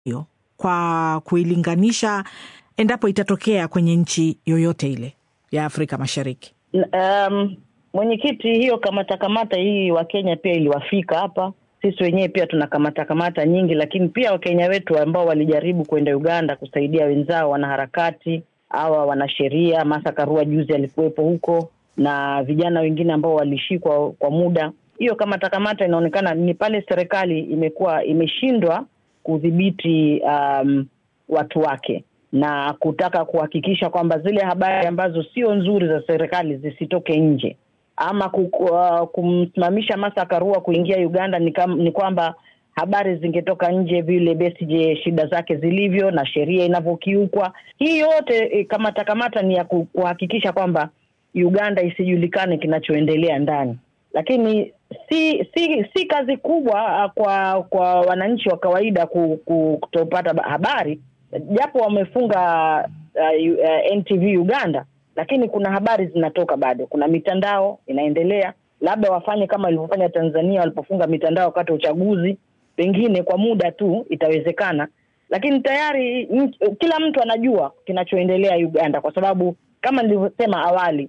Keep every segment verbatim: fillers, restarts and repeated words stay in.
hiyo kwa kuilinganisha endapo itatokea kwenye nchi yoyote ile ya Afrika Mashariki? Um, mwenyekiti, hiyo kamata kamata hii wa Kenya pia iliwafika hapa. Sisi wenyewe pia tuna kamata kamata nyingi, lakini pia Wakenya wetu ambao walijaribu kwenda Uganda kusaidia wenzao wanaharakati, hawa wanasheria, Martha Karua juzi alikuwepo huko, na vijana wengine ambao walishikwa kwa muda. Hiyo kamata kamata inaonekana ni pale serikali imekuwa imeshindwa kudhibiti um, watu wake na kutaka kuhakikisha kwamba zile habari ambazo sio nzuri za serikali zisitoke nje, ama kumsimamisha Martha Karua kuingia Uganda ni, kam, ni kwamba habari zingetoka nje vile Besigye shida zake zilivyo na sheria inavyokiukwa. Hii yote kamata kamata ni ya kuhakikisha kwamba Uganda isijulikane kinachoendelea ndani. Lakini si si si kazi kubwa kwa kwa wananchi wa kawaida kutopata habari, japo wamefunga uh, uh, N T V Uganda, lakini kuna habari zinatoka bado. Kuna mitandao inaendelea, labda wafanye kama ilivyofanya Tanzania walipofunga mitandao wakati uchaguzi, pengine kwa muda tu itawezekana. Lakini tayari kila mtu anajua kinachoendelea Uganda, kwa sababu kama nilivyosema awali,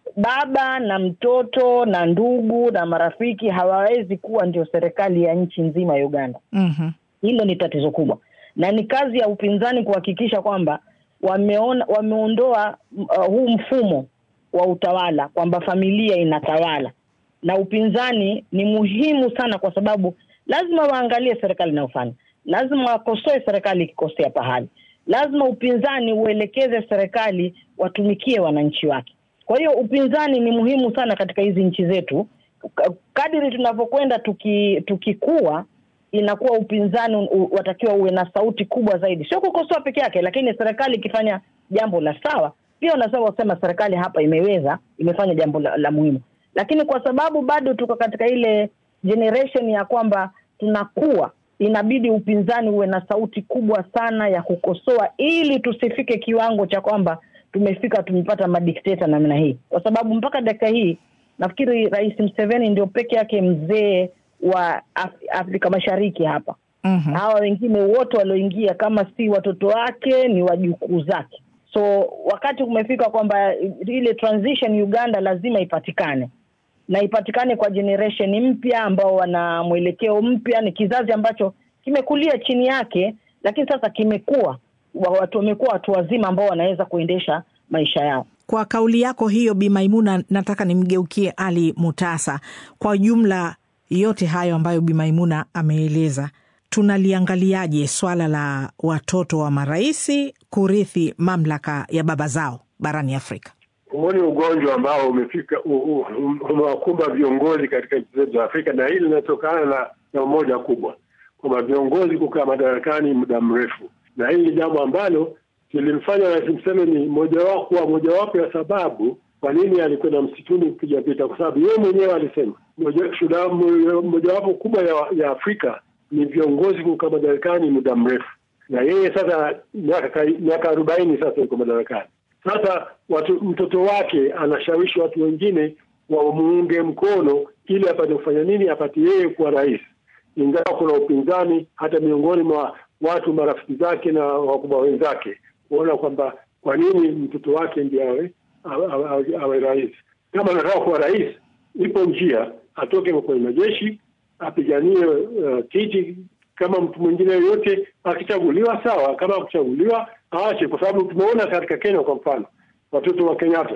baba na mtoto na ndugu na marafiki hawawezi kuwa ndio serikali ya nchi nzima ya Uganda. Mhm. Hilo ni tatizo kubwa. Na ni kazi ya upinzani kuhakikisha kwamba wameona wameondoa uh, huu mfumo wa utawala kwamba familia inatawala. Na upinzani ni muhimu sana, kwa sababu lazima waangalie serikali inayofanya. Lazima wakosoe serikali ikikosea pahali. Lazima upinzani uelekeze serikali watumikie wananchi wake. Kwa hiyo upinzani ni muhimu sana katika hizi nchi zetu. Kadiri tunavyokwenda tuki, tukikua, inakuwa upinzani watakiwa uwe na sauti kubwa zaidi. Sio kukosoa peke yake, lakini serikali ikifanya jambo la sawa, pia unasema kusema serikali hapa imeweza, imefanya jambo la, la muhimu. Lakini kwa sababu bado tuko katika ile generation ya kwamba tunakuwa, inabidi upinzani uwe na sauti kubwa sana ya kukosoa, ili tusifike kiwango cha kwamba tumefika tumepata madikteta namna hii. Kwa sababu mpaka dakika hii nafikiri Rais Museveni ndio peke yake mzee wa Af- Afrika Mashariki hapa. Mhm. Hawa wengine wote walioingia kama si watoto wake ni wajukuu zake. So wakati umefika kwamba ile transition Uganda lazima ipatikane. Na ipatikane kwa generation mpya ambao wana mwelekeo mpya, ni kizazi ambacho kimekulia chini yake, lakini sasa kimekuwa watu wamekuwa watu wazima ambao wanaweza kuendesha maisha yao. Kwa kauli yako hiyo, Bi Maimuna, nataka nimgeukie Ali Mutasa. Kwa jumla yote hayo ambayo Bi Maimuna ameeleza, tunaliangaliaje swala la watoto wa maraisi kurithi mamlaka ya baba zao barani Afrika? Huu ni ugonjwa ambao umefika umewakumba viongozi katika nchi zetu za Afrika, na hili linatokana na, na umoja kubwa kwamba viongozi kukaa madarakani muda mrefu. Na hili ni jambo ambalo lilimfanya Rais Museveni mojawapo wa mojawapo ya sababu kwa nini alikwenda msituni kupiga vita, kwa sababu yeye mwenyewe alisema moja mojawapo kubwa ya, ya Afrika ni viongozi kukaa madarakani muda mrefu. Na yeye sasa miaka miaka arobaini sasa yuko madarakani. Sasa watu, mtoto wake anashawishi watu wengine wamuunge mkono ili apate kufanya nini, apate yeye kuwa rais. Ingawa kuna upinzani hata miongoni mwa watu marafiki zake na wakubwa wenzake kuona kwamba kwa nini mtoto wake ndiye awe, awe, awe, awe rais. Kama anataka kuwa rais, ipo njia, atoke kwenye majeshi, apiganie uh, kiti kama mtu mwingine yote. Akichaguliwa sawa, kama kuchaguliwa aache, kwa sababu tumeona katika Kenya kwa mfano watoto wa Kenyatta.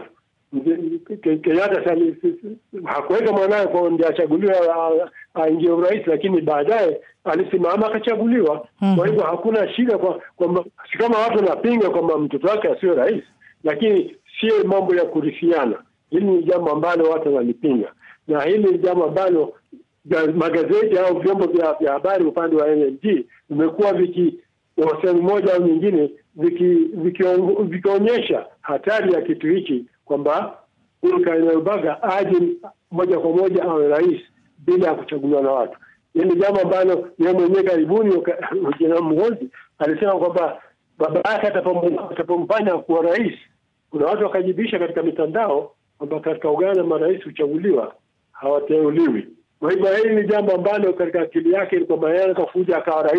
Kenyatta hakuweka mwanae kwa ndiye achaguliwa aingie urais, lakini baadaye alisimama akachaguliwa. Mm-hmm. Kwa hivyo hakuna shida kwa kwamba kama watu wanapinga kwamba mtoto wake asiwe rais, lakini sio mambo ya kurithiana. Hili ni jambo ambalo watu wanalipinga, na hili ni jambo ambalo magazeti au vyombo vya, vya habari upande wa N L G vimekuwa viki kwa sehemu moja au nyingine vikionyesha viki hatari ya kitu hiki, kwamba huyu Kainerugaba aje moja kwa moja awe rais bila ya kuchaguliwa na watu. Hili jambo ambalo yeye mwenyewe karibuni Jenerali Muhoozi alisema kwamba baba yake atapomfanya kuwa rais. Kuna watu wakajibisha katika mitandao kwamba katika Uganda marais huchaguliwa, hawateuliwi. Kwa hivyo hili ni jambo ambalo katika akili yake ni kwamba yeye atakuja akawa rais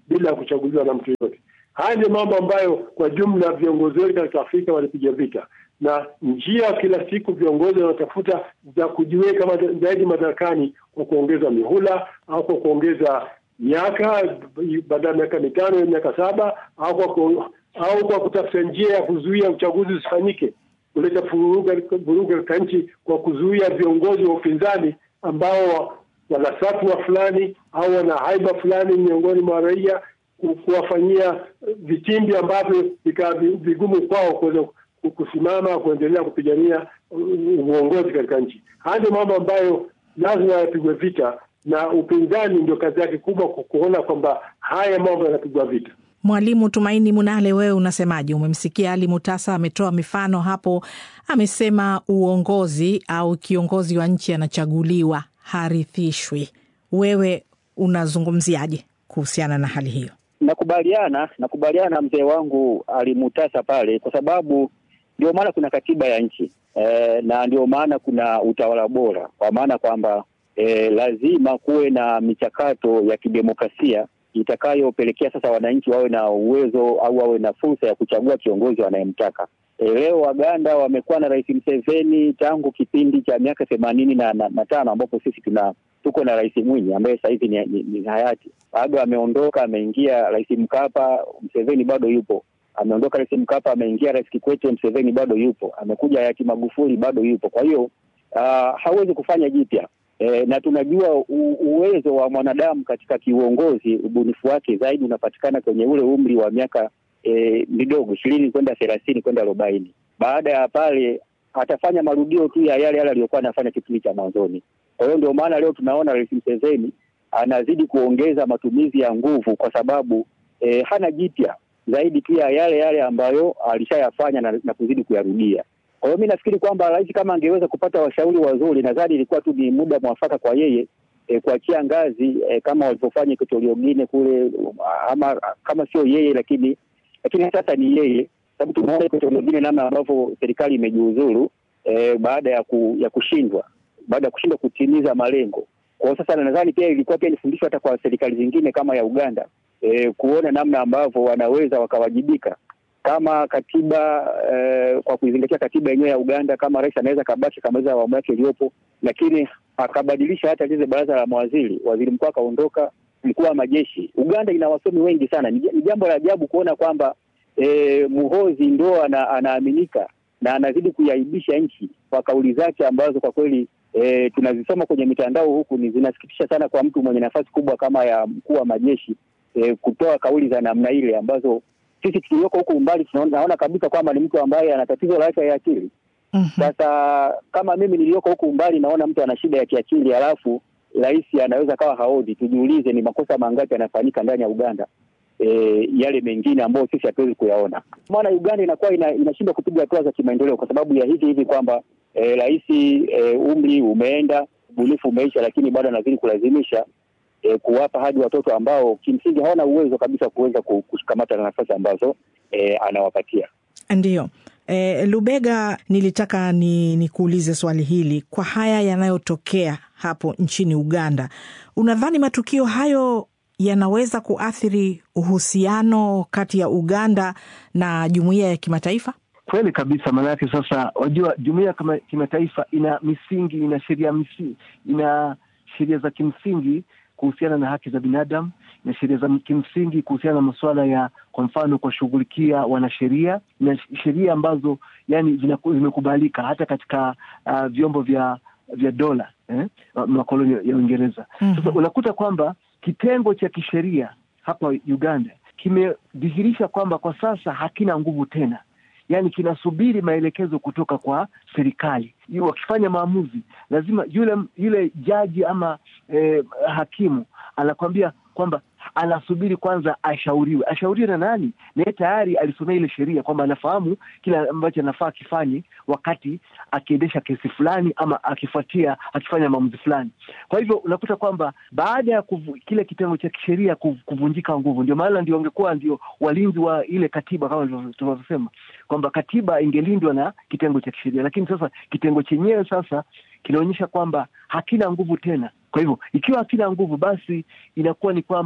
bila kuchaguliwa na mtu yote. Haya ni mambo ambayo kwa jumla viongozi wetu katika Afrika walipiga vita, na njia kila siku viongozi wanatafuta za kujiweka zaidi madarakani kwa kuongeza mihula au kwa kuongeza miaka baada ya miaka mitano miaka saba au kwa ku, au kwa kutafuta njia ya kuzuia uchaguzi usifanyike, kuleta vurugu katika nchi kwa kuzuia viongozi wa upinzani ambao wana satwa fulani au wana haiba fulani miongoni mwa raia, kuwafanyia vitimbi ambavyo vigumu kwao kuweza kusimama kuendelea kupigania uongozi katika nchi. Haya ndio mambo ambayo lazima yapigwe vita, na upinzani ndio kazi yake kubwa kuona kwamba haya mambo yanapigwa vita. Mwalimu Tumaini Munale, wewe unasemaje? Umemsikia Ali Mutasa ametoa mifano hapo, amesema uongozi au kiongozi wa nchi anachaguliwa, harithishwi. Wewe unazungumziaje kuhusiana na hali hiyo? Nakubaliana, nakubaliana mzee wangu Ali Mutasa pale, kwa sababu ndio maana kuna katiba ya nchi e, na ndio maana kuna utawala bora, kwa maana kwamba e, lazima kuwe na michakato ya kidemokrasia itakayopelekea sasa wananchi wawe na uwezo au wawe na fursa ya kuchagua kiongozi wanayemtaka. E, leo Waganda wamekuwa na Rais Museveni tangu kipindi cha miaka themanini na, na, na tano ambapo sisi tuna tuko na Rais Mwinyi ambaye sasa hivi ni, ni, ni hayati. Bado ameondoka, ameingia Rais Mkapa, Museveni bado yupo. Ameondoka Rais Mkapa, ameingia Rais Kikwete, Museveni bado yupo. Amekuja hayati Magufuli, bado yupo. Kwa hiyo uh, hawezi kufanya jipya. E, na tunajua u, uwezo wa mwanadamu katika kiuongozi, ubunifu wake zaidi unapatikana kwenye ule umri wa miaka e, midogo ishirini kwenda thelathini kwenda arobaini. Baada ya pale atafanya marudio tu ya yale yale aliyokuwa anafanya kipindi cha mwanzoni. Kwa hiyo ndio maana leo tunaona Rais Museveni anazidi kuongeza matumizi ya nguvu, kwa sababu e, hana jipya zaidi pia yale yale ambayo alishayafanya na, na kuzidi kuyarudia. Kwa hiyo mimi nafikiri kwamba rais kama angeweza kupata washauri wazuri, nadhani ilikuwa tu ni muda mwafaka kwa yeye e, kuachia ngazi e, kama walipofanya Equatorial Guinea kule, ama kama sio yeye lakini lakini sasa ni yeye, sababu tunaona Equatorial Guinea namna ambavyo serikali imejiuzuru e, baada ya ku, ya kushindwa baada ya kushindwa kutimiza malengo. Kwa sasa nadhani pia ilikuwa pia nifundishwa hata kwa serikali zingine kama ya Uganda e, kuona namna ambavyo wanaweza wakawajibika kama katiba eh, kwa kuzingatia katiba yenyewe ya Uganda, kama rais anaweza kabaki kama awamu yake iliyopo, lakini akabadilisha hata lile baraza la mawaziri, waziri mkuu akaondoka, mkuu wa majeshi. Uganda ina wasomi wengi sana. Ni jambo la ajabu kuona kwamba eh, Muhoozi ndo ana, anaaminika na anazidi kuyaibisha nchi kwa kauli zake ambazo kwa kweli eh, tunazisoma kwenye mitandao huku, ni zinasikitisha sana kwa mtu mwenye nafasi kubwa kama ya mkuu wa majeshi eh, kutoa kauli za namna ile ambazo sisi tulioko huko umbali tunaona kabisa kwamba ni mtu ambaye ana tatizo la afya ya akili. Sasa mm-hmm. kama mimi nilioko huko umbali naona mtu ana shida ya kiakili, alafu rais anaweza kawa haodi, tujiulize ni makosa mangapi yanafanyika ndani ya Uganda e, yale mengine ambayo sisi hatuwezi kuyaona. Maana Uganda inakuwa ina, inashindwa kupiga hatua za kimaendeleo kwa sababu ya hivi hivi kwamba e, rais e, umri umeenda, ubunifu umeisha, lakini bado anazidi kulazimisha E, kuwapa hadi watoto ambao kimsingi hawana uwezo kabisa kuweza kushikamata na nafasi ambazo e, anawapatia. Ndiyo. E, Lubega, nilitaka ni nikuulize swali hili. Kwa haya yanayotokea hapo nchini Uganda, unadhani matukio hayo yanaweza kuathiri uhusiano kati ya Uganda na jumuiya ya kimataifa? Kweli kabisa, maana yake sasa wajua jumuiya kama kimataifa ina misingi, ina sheria misingi, ina sheria za kimsingi kuhusiana na haki za binadamu, na sheria za kimsingi kuhusiana na masuala ya kwa mfano kushughulikia wanasheria, na sheria ambazo yani zimekubalika hata katika uh, vyombo vya vya dola eh, makoloni ya Uingereza. Mm-hmm. Sasa unakuta kwamba kitengo cha kisheria hapa Uganda kimedhihirisha kwamba kwa sasa hakina nguvu tena. Yani kinasubiri maelekezo kutoka kwa serikali. Wakifanya maamuzi lazima yule yule jaji ama eh, hakimu anakuambia kwamba anasubiri kwanza ashauriwe. Ashauriwe na nani? Na tayari alisomea ile sheria kwamba anafahamu kila ambacho anafaa kifanye wakati akiendesha kesi fulani ama akifuatia akifanya maamuzi fulani. Kwa hivyo unakuta kwamba baada ya kuvu, kile kitengo cha kisheria kuvunjika nguvu, ndio maana ndio ungekuwa ndio walinzi wa ile katiba kama tunavyosema kwamba katiba ingelindwa na kitengo cha kisheria, lakini sasa kitengo chenyewe sasa kinaonyesha kwamba hakina nguvu tena. Kwa hivyo ikiwa hakina nguvu, basi inakuwa ni kwamba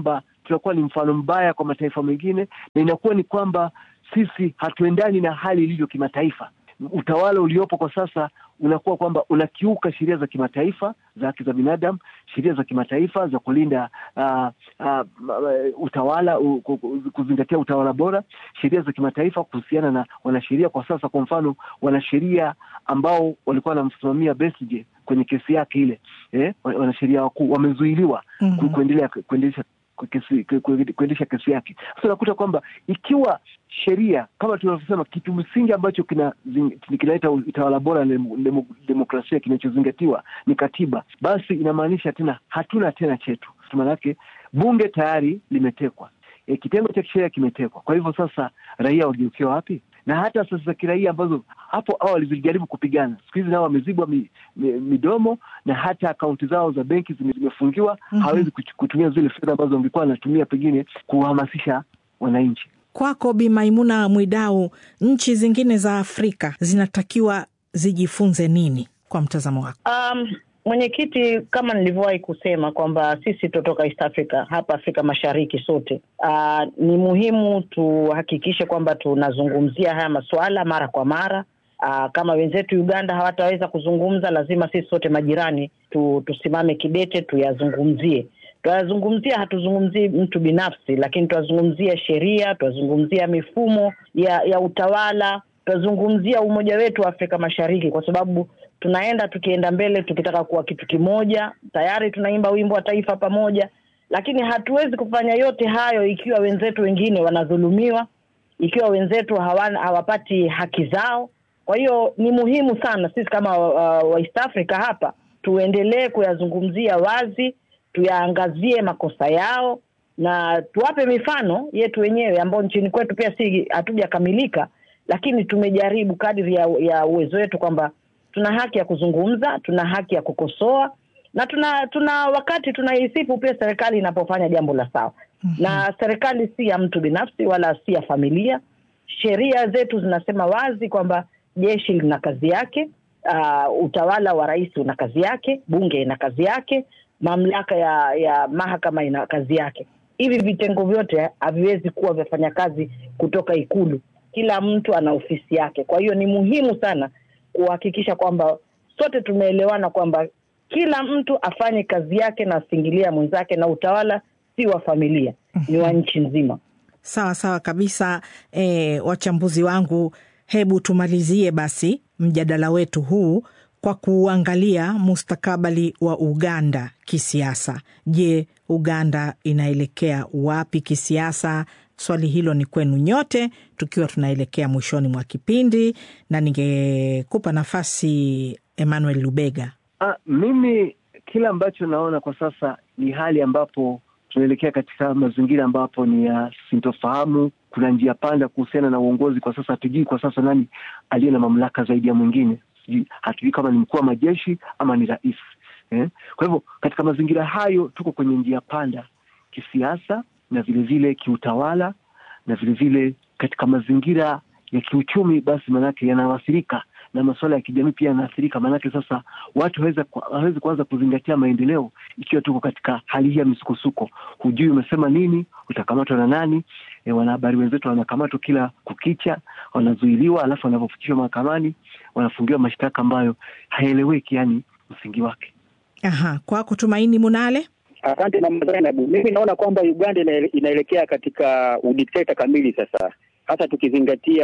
tunakuwa ni mfano mbaya kwa mataifa mengine, na inakuwa ni kwamba sisi hatuendani na hali ilivyo kimataifa. Utawala uliopo kwa sasa unakuwa kwamba unakiuka sheria za kimataifa za haki za binadamu, sheria za kimataifa za kulinda uh, uh, utawala, uh, kuzingatia utawala bora, sheria za kimataifa kuhusiana na wanasheria. Kwa sasa kwa mfano, wanasheria ambao walikuwa wanamsimamia Besigye kwenye kesi yake ile, eh, wanasheria wakuu wamezuiliwa mm-hmm. kuendelea kuendelea kesi kuendesha kesi yake. Sasa unakuta kwamba ikiwa sheria kama tunavyosema kitu msingi ambacho kina kinaleta utawala bora na demokrasia kinachozingatiwa ni katiba, basi inamaanisha tena hatuna tena chetu. Maana yake bunge tayari limetekwa, e, kitengo cha kisheria kimetekwa. Kwa hivyo sasa raia wageukia wapi? Na hata sasa za kiraia ambazo hapo awali zilijaribu kupigana, siku hizi nao wamezibwa mi, mi, midomo na hata akaunti zao za benki zimefungiwa. Mm-hmm. Hawezi kutumia zile fedha ambazo wangekuwa wanatumia pengine kuhamasisha wananchi. Kwako Bi Maimuna Mwidau, nchi zingine za Afrika zinatakiwa zijifunze nini kwa mtazamo wako? Um, mwenyekiti, kama nilivyowahi kusema kwamba sisi tutoka East Africa, hapa Afrika Mashariki sote, uh, ni muhimu tuhakikishe kwamba tunazungumzia haya masuala mara kwa mara. Uh, kama wenzetu Uganda hawataweza kuzungumza, lazima sisi sote majirani tu, tusimame kidete tuyazungumzie. Tunazungumzia, hatuzungumzii mtu binafsi, lakini tunazungumzia sheria, tunazungumzia mifumo ya, ya utawala, tunazungumzia umoja wetu wa Afrika Mashariki, kwa sababu tunaenda tukienda mbele tukitaka kuwa kitu kimoja. Tayari tunaimba wimbo wa taifa pamoja, lakini hatuwezi kufanya yote hayo ikiwa wenzetu wengine wanadhulumiwa, ikiwa wenzetu hawana hawapati haki zao. Kwa hiyo ni muhimu sana sisi kama uh, wa East Africa hapa tuendelee kuyazungumzia wazi, tuyaangazie makosa yao na tuwape mifano yetu wenyewe ambao nchini kwetu pia si hatujakamilika, lakini tumejaribu kadri ya, ya uwezo wetu kwamba tuna haki ya kuzungumza, tuna haki ya kukosoa, na tuna tuna wakati tunaisifu pia serikali inapofanya jambo la sawa. Mm-hmm. Na serikali si ya mtu binafsi wala si ya familia. Sheria zetu zinasema wazi kwamba jeshi lina kazi yake, uh, utawala wa rais una kazi yake, bunge ina kazi yake, mamlaka ya ya mahakama ina kazi yake. Hivi vitengo vyote haviwezi kuwa vifanya kazi kutoka Ikulu. Kila mtu ana ofisi yake. Kwa hiyo ni muhimu sana kuhakikisha kwamba sote tumeelewana kwamba kila mtu afanye kazi yake na asingilia mwenzake, na utawala si wa familia, ni wa nchi nzima. Sawa sawa kabisa. E, wachambuzi wangu, hebu tumalizie basi mjadala wetu huu kwa kuangalia mustakabali wa Uganda kisiasa. Je, Uganda inaelekea wapi kisiasa? Swali hilo ni kwenu nyote tukiwa tunaelekea mwishoni mwa kipindi, na ningekupa nafasi Emmanuel Lubega. Ah, mimi kila ambacho naona kwa sasa ni hali ambapo tunaelekea katika mazingira ambapo ni ya sintofahamu. Kuna njia panda kuhusiana na uongozi. Kwa sasa hatujui kwa sasa nani aliye na mamlaka zaidi ya mwingine. Hatujui kama ni mkuu wa majeshi ama ni rais. Eh? Kwa hivyo katika mazingira hayo tuko kwenye njia panda kisiasa na vile vile kiutawala, na vile vile katika mazingira ya kiuchumi, basi manake yanaathirika na masuala ya kijamii pia yanaathirika. Manake sasa watu hawezi hawezi kuanza kuzingatia maendeleo ikiwa tuko katika hali hii ya misukosuko. Hujui umesema nini, utakamatwa na nani. E, wanahabari wenzetu wanakamatwa kila kukicha, wanazuiliwa, alafu wanapofikishwa mahakamani wanafungiwa mashtaka ambayo haeleweki, yani msingi wake. Aha, kwako Tumaini Munale. Asante na Zainabu. Mimi naona kwamba Uganda inaelekea katika udikteta kamili sasa. Hata tukizingatia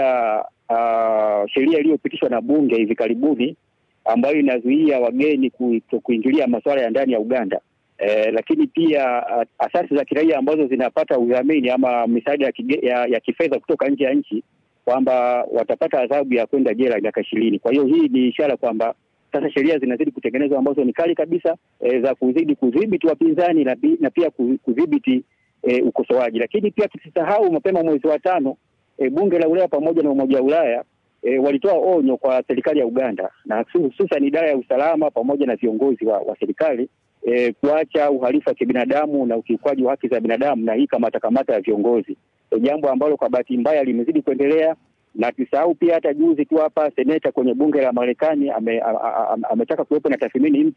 uh, sheria iliyopitishwa na bunge hivi karibuni ambayo inazuia wageni ku, kuingilia masuala ya ndani ya Uganda. Eh, lakini pia uh, asasi za kiraia ambazo zinapata udhamini ama misaada ya, ya, ya kifedha kutoka nje ya nchi kwamba watapata adhabu ya kwenda jela miaka ishirini. Kwa hiyo hii ni ishara kwamba sasa sheria zinazidi kutengenezwa ambazo ni kali kabisa, e, za kuzidi kudhibiti wapinzani na, na pia kudhibiti e, ukosoaji. Lakini pia tusisahau mapema mwezi wa tano e, bunge la Ulaya pamoja na Umoja wa Ulaya e, walitoa onyo kwa serikali ya Uganda na hususan idara ya usalama pamoja na viongozi wa, wa serikali e, kuacha uhalifu wa kibinadamu na ukiukwaji wa haki za binadamu na hii kamata kamata ya viongozi. E, jambo ambalo kwa bahati mbaya limezidi kuendelea. Na tusahau pia hata juzi tu hapa seneta kwenye bunge la Marekani ametaka ame, ame kuwepo na tathmini mpya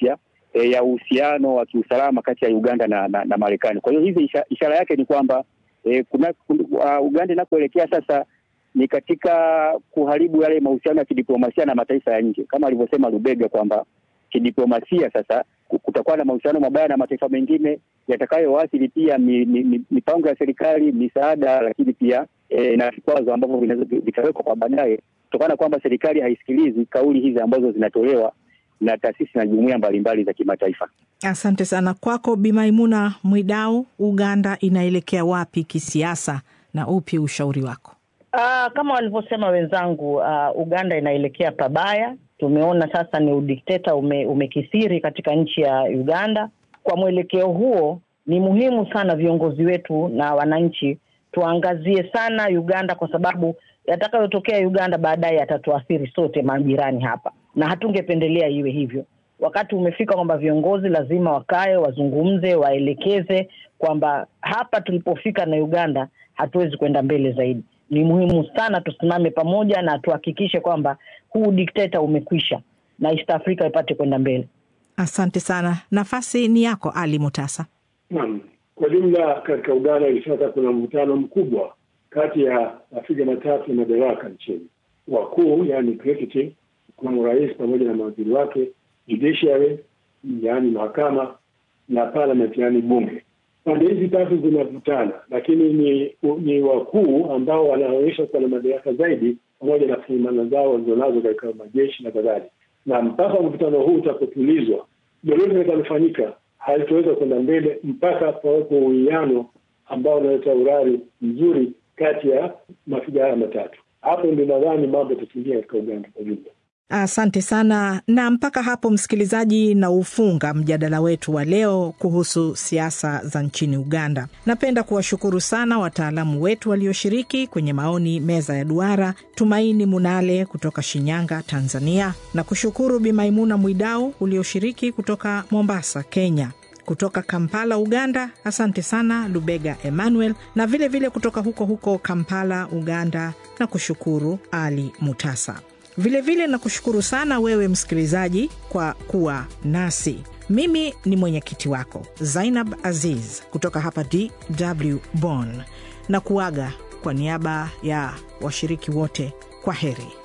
e, ya uhusiano wa kiusalama kati ya Uganda na, na, na Marekani. Kwa hiyo hizi ishara yake ni kwamba e, kuna uh, Uganda inakoelekea sasa ni katika kuharibu yale mahusiano ya kidiplomasia na mataifa ya nje, kama alivyosema Lubega kwamba kidiplomasia sasa kutakuwa na mahusiano mabaya na mataifa mengine yatakayoathiri pia mipango ya serikali, misaada, lakini pia e, na vikwazo ambavyo vinaweza vikawekwa kwa baadaye kutokana kwamba serikali haisikilizi kauli hizi ambazo zinatolewa na taasisi na jumuiya mbalimbali za kimataifa. Asante sana kwako Bi Maimuna Mwidau. Uganda inaelekea wapi kisiasa na upi ushauri wako? Uh, kama walivyosema wenzangu, uh, Uganda inaelekea pabaya. Tumeona sasa ni udikteta ume, umekithiri katika nchi ya Uganda. Kwa mwelekeo huo ni muhimu sana viongozi wetu na wananchi tuangazie sana Uganda, kwa sababu yatakayotokea Uganda baadaye yatatuathiri sote majirani hapa, na hatungependelea iwe hivyo. Wakati umefika kwamba viongozi lazima wakae, wazungumze, waelekeze kwamba hapa tulipofika na Uganda hatuwezi kwenda mbele zaidi. Ni muhimu sana tusimame pamoja na tuhakikishe kwamba huu dikteta umekwisha na East Africa ipate kwenda mbele. Asante sana. Nafasi ni yako Ali Mutasa. Naam. Kwa jumla katika Uganda hivi sasa kuna mvutano mkubwa kati ya mafiga matatu ya madaraka nchini. Wakuu, yani executive, kwa rais pamoja na mawaziri wake, judiciary, yani mahakama, na parliament, yani bunge. Pande hizi tatu zinavutana, lakini ni, ni wakuu ambao wanaonyesha kuwa na madaraka zaidi pamoja na rasilimali zao walizonazo katika majeshi na kadhalika. Na mpaka mvutano huu utapotulizwa, lolote litakalofanyika halitoweza kwenda mbele mpaka pawepo uwiano ambao unaleta urari mzuri kati ya mafiga haya matatu. Hapo ndio nadhani mambo yatatulia katika Uganda kwa jumla. Asante sana. Na mpaka hapo msikilizaji, na ufunga mjadala wetu wa leo kuhusu siasa za nchini Uganda. Napenda kuwashukuru sana wataalamu wetu walioshiriki kwenye maoni meza ya duara. Tumaini Munale kutoka Shinyanga, Tanzania, na kushukuru Bi Maimuna Mwidau ulioshiriki kutoka Mombasa, Kenya. Kutoka Kampala, Uganda, asante sana Lubega Emmanuel, na vile vile kutoka huko huko Kampala, Uganda, na kushukuru Ali Mutasa. Vile vile na kushukuru sana wewe msikilizaji kwa kuwa nasi. Mimi ni mwenyekiti wako Zainab Aziz kutoka hapa D W Bonn, na kuaga kwa niaba ya washiriki wote. Kwa heri.